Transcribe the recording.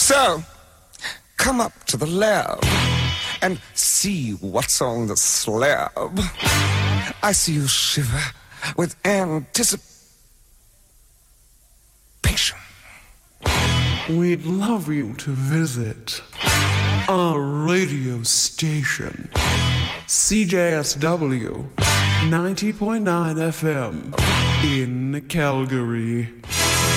So, come up to the lab and see what's on the slab. I see you shiver with anticipation. We'd love you to visit our radio station, CJSW 90.9 FM in Calgary.